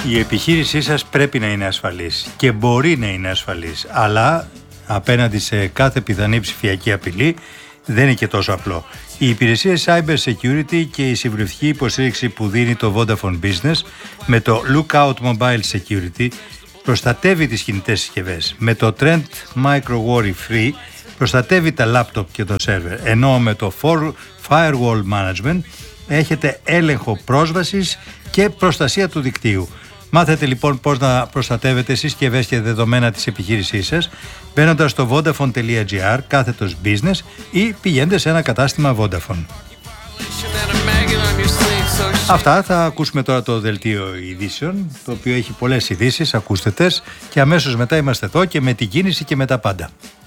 Η επιχείρησή σας πρέπει να είναι ασφαλής και μπορεί να είναι ασφαλής, αλλά απέναντι σε κάθε πιθανή ψηφιακή απειλή δεν είναι και τόσο απλό. Οι υπηρεσίες Cyber Security και η συμβουλευτική υποστήριξη που δίνει το Vodafone Business με το Lookout Mobile Security προστατεύει τις κινητές συσκευές. Με το Trend Micro Worry Free προστατεύει τα λάπτοπ και το σερβερ, ενώ με το Firewall Management έχετε έλεγχο πρόσβασης και προστασία του δικτύου. Μάθετε λοιπόν πώς να προστατεύετε συσκευές και δεδομένα της επιχείρησής σας μπαίνοντας στο vodafone.gr/business ή πηγαίνετε σε ένα κατάστημα Vodafone. Αυτά, θα ακούσουμε τώρα το δελτίο ειδήσεων, το οποίο έχει πολλές ειδήσεις, ακούστε τες, και αμέσως μετά είμαστε εδώ και με την κίνηση και με τα πάντα.